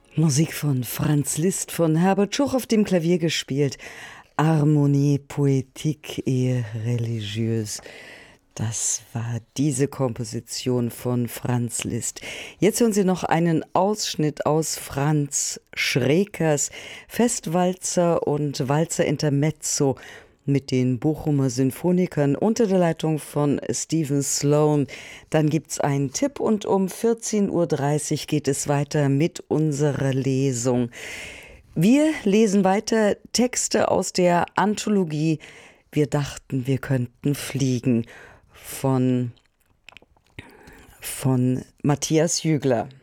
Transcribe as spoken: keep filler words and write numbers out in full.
Musik von Franz Liszt, von Herbert Schuch auf dem Klavier gespielt. Harmonie poétique et religieuse. Das war diese Komposition von Franz Liszt. Jetzt hören Sie noch einen Ausschnitt aus Franz Schrekers Festwalzer und Walzer Intermezzo mit den Bochumer Sinfonikern unter der Leitung von Stephen Sloan. Dann gibt's einen Tipp und um vierzehn Uhr dreißig geht es weiter mit unserer Lesung. Wir lesen weiter Texte aus der Anthologie Wir dachten, wir könnten fliegen von, von Matthias Jügler.